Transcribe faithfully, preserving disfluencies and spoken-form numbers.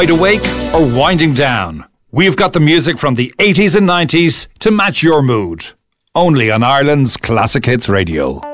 Wide awake or winding down? We've got the music from the eighties and nineties to match your mood. Only on Ireland's Classic Hits Radio.